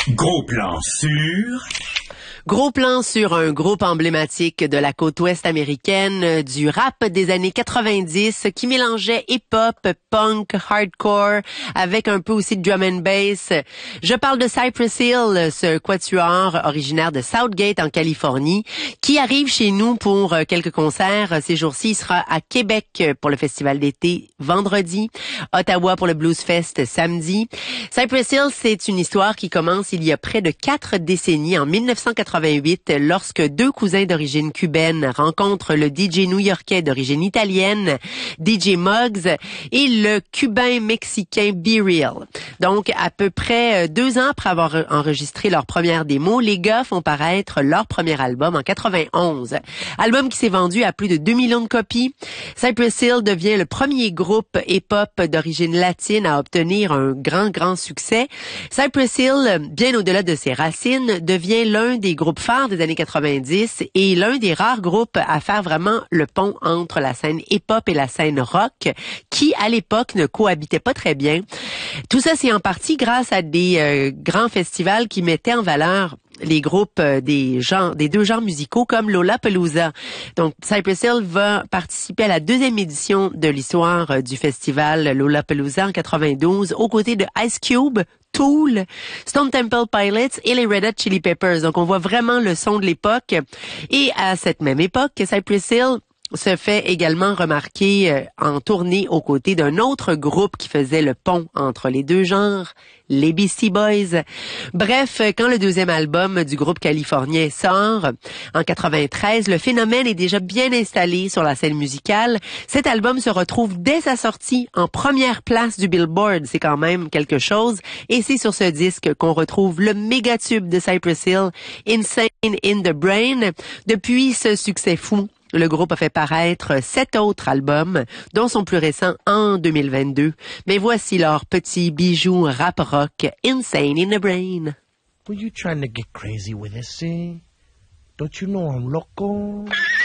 Gros plan sur... Gros plan sur un groupe emblématique de la côte ouest américaine, du rap des années 90 qui mélangeait hip-hop, punk, hardcore, avec un peu aussi de drum and bass. Je parle de Cypress Hill, ce quatuor originaire de Southgate en Californie, qui arrive chez nous pour quelques concerts. Ces jours-ci, il sera à Québec pour le festival d'été vendredi, Ottawa pour le Blues Fest samedi. Cypress Hill, c'est une histoire qui commence il y a près de 4 décennies, en 1988, lorsque deux cousins d'origine cubaine rencontrent le DJ new-yorkais d'origine italienne, DJ Muggs, et le cubain-mexicain B-Real. Donc, à peu près 2 ans après avoir enregistré leur première démo, les gars font paraître leur premier album en 91. Album qui s'est vendu à plus de 2 millions de copies. Cypress Hill devient le premier groupe hip-hop d'origine latine à obtenir un grand succès. Cypress Hill, bien au-delà de ses racines, devient l'un des groupes phares des années 90 et l'un des rares groupes à faire vraiment le pont entre la scène hip-hop et la scène rock qui, à l'époque, ne cohabitaient pas très bien. Tout ça, c'est en partie grâce à des grands festivals qui mettaient en valeur les groupes des deux genres musicaux comme Lollapalooza. Donc, Cypress Hill va participer à la 2e édition de l'histoire du festival Lollapalooza en 92 aux côtés de Ice Cube, Tool, Stone Temple Pilots et les Red Hot Chili Peppers. Donc, on voit vraiment le son de l'époque. Et à cette même époque, Cypress Hill se fait également remarquer en tournée aux côtés d'un autre groupe qui faisait le pont entre les deux genres, les Beastie Boys. Bref, quand le 2e album du groupe californien sort, en 93, le phénomène est déjà bien installé sur la scène musicale. Cet album se retrouve dès sa sortie en première place du Billboard. C'est quand même quelque chose. Et c'est sur ce disque qu'on retrouve le méga tube de Cypress Hill, Insane in the Brain. Depuis ce succès fou, le groupe a fait paraître 7 autres albums, dont son plus récent en 2022. Mais voici leur petit bijou rap rock, Insane in the Brain. Were you trying to get crazy with this, eh? Don't you know I'm loco?